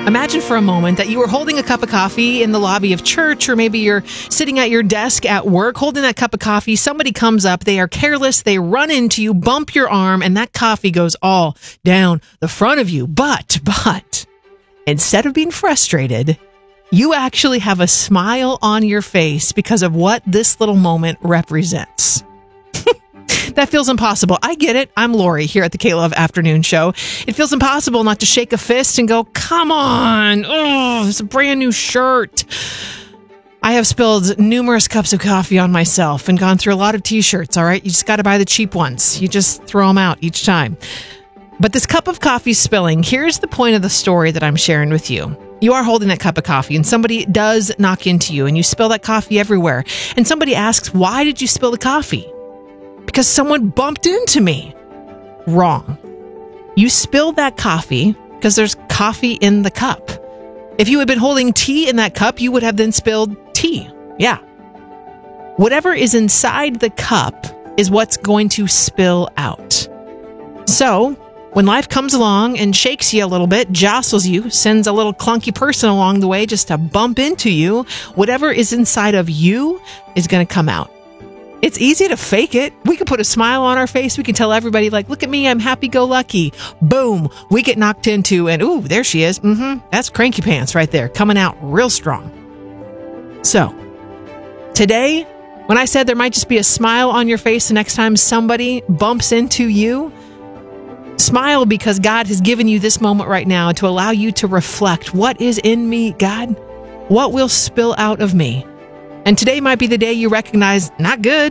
Imagine for a moment that you were holding a cup of coffee in the lobby of church, or maybe you're sitting at your desk at work holding that cup of coffee. Somebody comes up, they are careless, they run into you, bump your arm, and that coffee goes all down the front of you. But instead of being frustrated, you actually have a smile on your face because of what this little moment represents. That feels impossible. I get it. I'm Lori here at the K-Love Afternoon Show. It feels impossible not to shake a fist and go, come on. Oh, it's a brand new shirt. I have spilled numerous cups of coffee on myself and gone through a lot of t-shirts, all right? You just got to buy the cheap ones. You just throw them out each time. But this cup of coffee spilling, here's the point of the story that I'm sharing with you. You are holding that cup of coffee and somebody does knock into you and you spill that coffee everywhere. And somebody asks, why did you spill the coffee? Because someone bumped into me. Wrong. You spilled that coffee because there's coffee in the cup. If you had been holding tea in that cup, you would have then spilled tea. Yeah. Whatever is inside the cup is what's going to spill out. So, when life comes along and shakes you a little bit, jostles you, sends a little clunky person along the way just to bump into you, whatever is inside of you is going to come out. It's easy to fake it. We can put a smile on our face. We can tell everybody, like, look at me, I'm happy-go-lucky. Boom, we get knocked into, and ooh, there she is. That's cranky pants right there, coming out real strong. So, today, when I said there might just be a smile on your face the next time somebody bumps into you, smile because God has given you this moment right now to allow you to reflect, what is in me, God? What will spill out of me? And today might be the day you recognize, not good.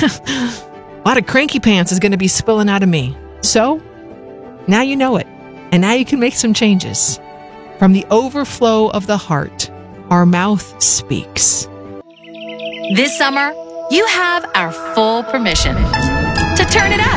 A lot of cranky pants is going to be spilling out of me. So, now you know it. And now you can make some changes. From the overflow of the heart, our mouth speaks. This summer, you have our full permission to turn it up.